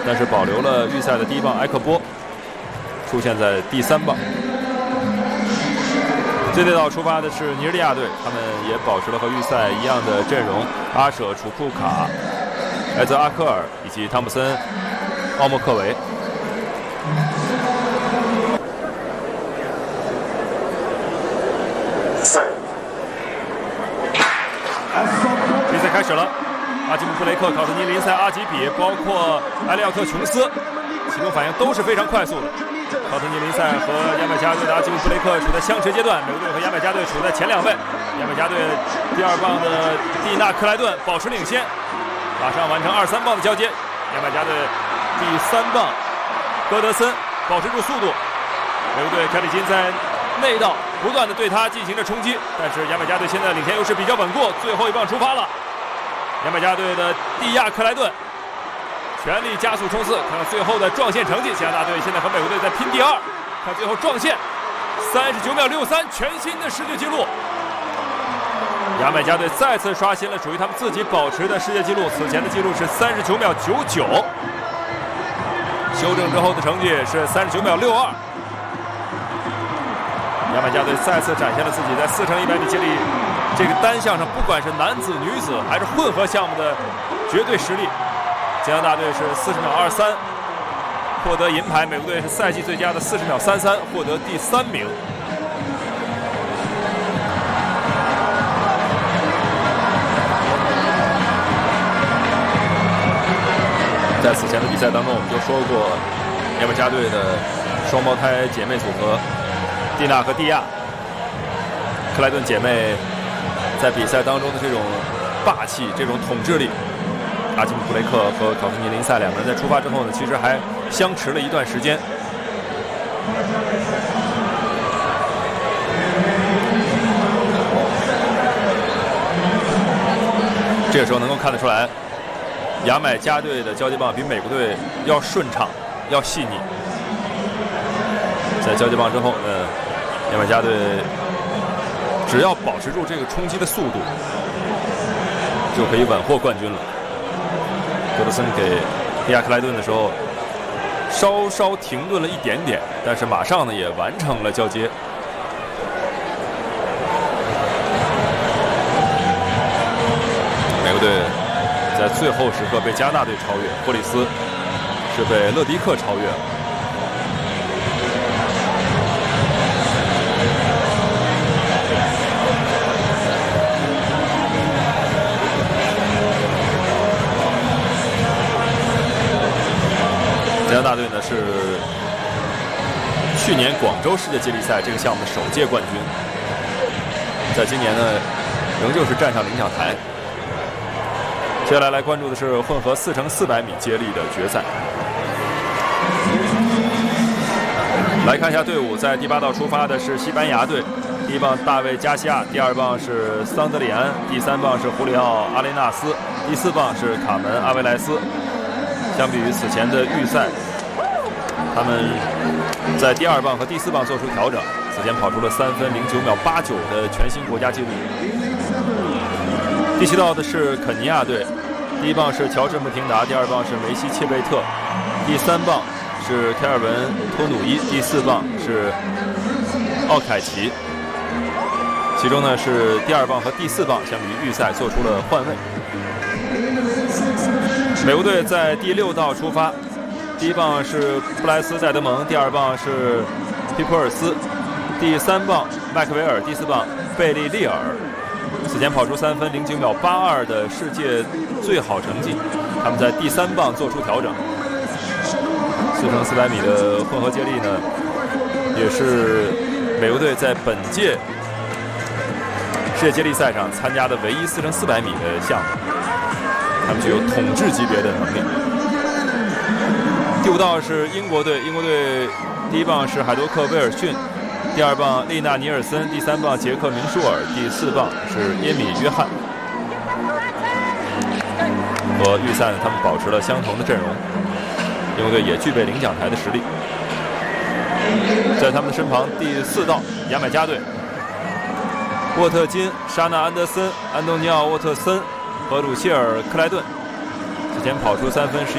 但是保留了预赛的第1棒埃克波，出现在第3棒。这队道出发的是尼日利亚队，他们也保持了和预赛一样的阵容：阿舍、楚库卡、埃泽阿科尔以及汤普森、奥莫克维。比赛开始了，阿基姆布雷克、考特尼林塞、阿吉比，包括埃利奥特琼斯，启动反应都是非常快速的。考特尼林塞和牙买加队的阿基姆布雷克处在相持阶段，美国队和牙买加队处在前2位。牙买加队第2棒的蒂纳克莱顿保持领先，马上完成2、3棒的交接。牙买加队第3棒戈德森保持住速度，美国队凯里金在内道不断的对他进行着冲击，但是牙买加队现在领先优势比较稳固。最后1棒出发了，牙买加队的蒂亚克莱顿全力加速冲刺，看看最后的撞线成绩。加拿大队现在和美国队在拼第2，看最后撞线39秒63，全新的世界纪录。牙买加队再次刷新了属于他们自己保持的世界纪录，此前的纪录是39秒99，修正之后的成绩是39秒62。牙买加队再次展现了自己在4乘100米接力这个单项上，不管是男子、女子还是混合项目的绝对实力。加拿大队是40秒23获得银牌，美国队是赛季最佳的40秒33获得第3名。在此前的比赛当中，我们就说过，牙买加队的双胞胎姐妹组合蒂娜和蒂亚克莱顿姐妹在比赛当中的这种霸气、这种统治力。阿基姆布雷克和考特尼林塞2个人在出发之后呢，其实还相持了一段时间。这个时候能够看得出来，牙买加队的交接棒比美国队要顺畅，要细腻。在交接棒之后呢，牙买加队只要保持住这个冲击的速度，就可以稳获冠军了。戈德森给蒂亚克莱顿的时候稍稍停顿了一点点，但是马上呢也完成了交接。美国队在最后时刻被加拿大队超越，霍里斯是被勒迪克超越了。加拿大队呢是去年广州世界接力赛这个项目的首届冠军，在今年呢仍旧是站上领奖台。接下来关注的是混合4乘400米接力的决赛。来看一下队伍，在第8道出发的是西班牙队，第1棒大卫加西亚，第2棒是桑德里安，第3棒是胡里奥阿雷纳斯，第4棒是卡门阿维莱斯。相比于此前的预赛，他们在第2棒和第4棒做出调整，此前跑出了3分09秒89的全新国家纪录。第7道的是肯尼亚队，第1棒是乔治穆廷达，第2棒是梅西切贝特，第3棒是凯尔文托努伊，第4棒是奥凯奇。其中呢是第2棒和第4棒相比于预赛做出了换位。美国队在第6道出发，第1棒是布莱斯戴德蒙，第2棒是皮普尔斯，第3棒麦克维尔，第4棒贝利利尔。此前跑出3分09秒82的世界最好成绩，他们在第3棒做出调整。4乘400米的混合接力呢，也是美国队在本届世界接力赛上参加的唯一4乘400米的项目。他们具有统治级别的能力。第5道是英国队，英国队第1棒是海多克·威尔逊，第2棒丽娜·尼尔森，第3棒杰克·明舒尔，第4棒是耶米·约翰。和预赛他们保持了相同的阵容，英国队也具备领奖台的实力。在他们的身旁，第4道牙买加队，沃特金、莎娜·安德森、安东尼奥·沃特森和鲁切尔·克莱顿，此前跑出3分11